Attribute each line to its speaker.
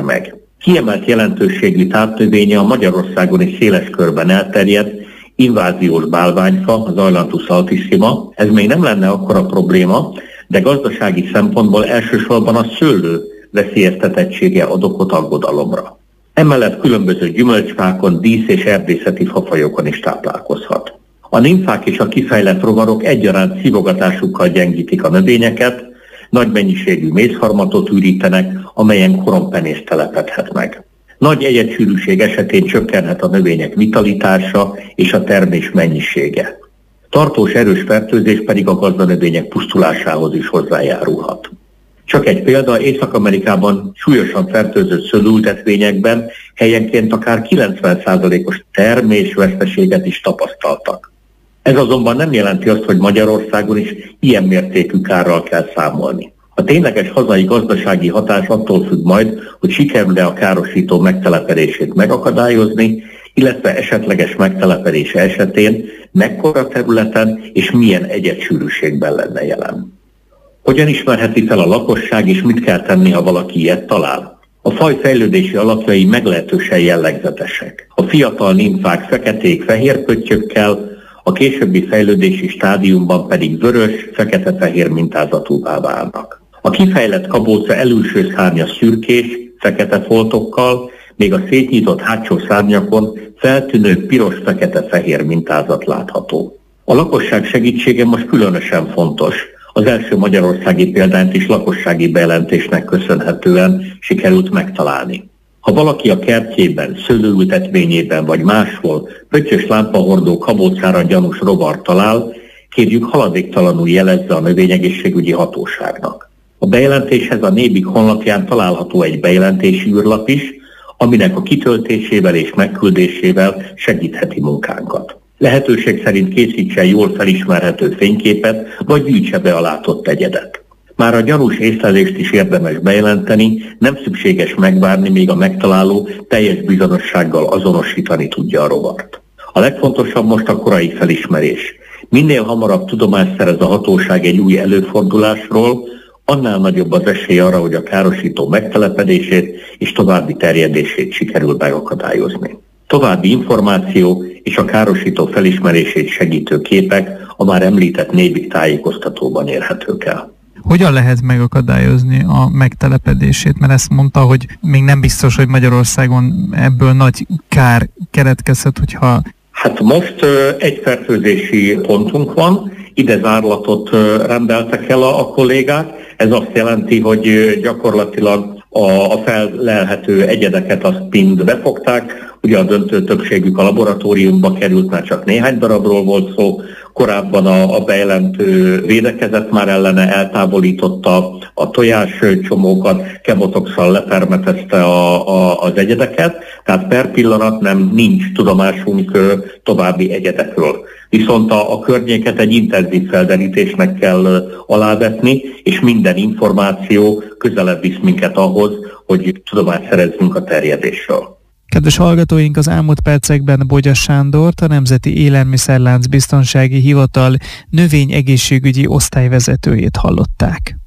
Speaker 1: meg. Kiemelt jelentőségű tápnövénye a Magyarországon is széles körben elterjedt inváziós bálványfa, az Ailanthus altissima. Ez még nem lenne akkora probléma, de gazdasági szempontból elsősorban a szőlő veszélyeztetettsége ad okot aggodalomra. Emellett különböző gyümölcsfákon, dísz- és erdészeti fafajokon is táplálkozhat. A nimfák és a kifejlett rovarok egyaránt szívogatásukkal gyengítik a növényeket, nagy mennyiségű mézharmatot ürítenek, amelyen koronpenész telepedhet meg. Nagy egyetsűrűség esetén csökkenhet a növények vitalitása és a termés mennyisége. Tartós erős fertőzés pedig a gazdanövények pusztulásához is hozzájárulhat. Csak egy példa, Észak-Amerikában súlyosan fertőzött szőlőültetvényekben helyenként akár 90%-os termésveszteséget is tapasztaltak. Ez azonban nem jelenti azt, hogy Magyarországon is ilyen mértékű kárral kell számolni. A tényleges hazai gazdasági hatás attól függ majd, hogy sikerül-e a károsító megtelepedését megakadályozni, illetve esetleges megtelepedése esetén mekkora területen és milyen egyetsűrűségben lenne jelen. Hogyan ismerheti fel a lakosság, és mit kell tenni, ha valaki ilyet talál? A faj fejlődési alapjai meglehetősen jellegzetesek. A fiatal nimfák feketék-fehér pöttyökkel, a későbbi fejlődési stádiumban pedig vörös, fekete-fehér mintázatúvá válnak. A kifejlett kabóca elülső szárnya szürkés, fekete foltokkal, még a szétnyitott hátsó szárnyakon feltűnő piros-fekete-fehér mintázat látható. A lakosság segítsége most különösen fontos. Az első magyarországi példányt is lakossági bejelentésnek köszönhetően sikerült megtalálni. Ha valaki a kertjében, szőlőültetvényében vagy máshol pöttyös lámpahordó kabócára gyanús rovar talál, kérjük haladéktalanul jelezze a növényegészségügyi hatóságnak. A bejelentéshez a Nébik honlapján található egy bejelentési űrlap is, aminek a kitöltésével és megküldésével segítheti munkánkat. Lehetőség szerint készítsen jól felismerhető fényképet, vagy gyűjtse be a látott egyedet. Már a gyanús észlelést is érdemes bejelenteni, nem szükséges megvárni, míg a megtaláló teljes bizonyossággal azonosítani tudja a rovart. A legfontosabb most a korai felismerés. Minél hamarabb tudomást szerez a hatóság egy új előfordulásról, annál nagyobb az esély arra, hogy a károsító megtelepedését és további terjedését sikerül megakadályozni. További információ és a károsító felismerését segítő képek a már említett Nébik tájékoztatóban érhetők el.
Speaker 2: Hogyan lehet megakadályozni a megtelepedését? Mert ezt mondta, hogy még nem biztos, hogy Magyarországon ebből nagy kár keletkezhet, hogyha...
Speaker 1: Hát most egy fertőzési pontunk van, ide zárlatot rendeltek el a kollégák. Ez azt jelenti, hogy gyakorlatilag a fellelhető egyedeket azt mind befogták. Ugye a döntő többségük a laboratóriumba került, már csak néhány darabról volt szó. Korábban a bejelentő védekezett már ellene, eltávolította a tojáscsomókat, kebotoxal lepermetezte az egyedeket, tehát per pillanat nincs tudomásunk további egyedekről. Viszont a környéket egy intenzív felderítésnek kell alávetni, és minden információ közelebb visz minket ahhoz, hogy tudomást szerezzünk a terjedésről.
Speaker 2: Kedves hallgatóink, az elmúlt percekben Bogyas Sándort, a Nemzeti Élelmiszerlánc Biztonsági Hivatal növényegészségügyi osztályvezetőjét hallották.